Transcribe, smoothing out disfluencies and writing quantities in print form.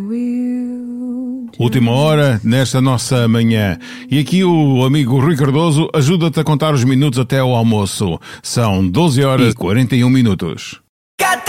Última hora nesta nossa manhã. E aqui o amigo Rui Cardoso ajuda-te a contar os minutos até ao almoço. São 12 horas e 41 minutos.